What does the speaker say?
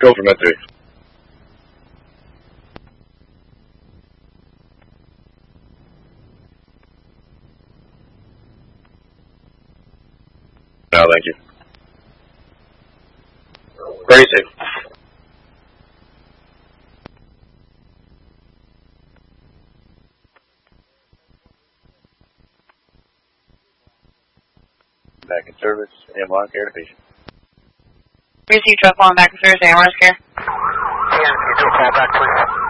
Go for Med 3. No, thank you. Very safe. Back in service, ambulance care to patient. Receive truck one back in service, ambulance care. Yeah, can you do a call back, please?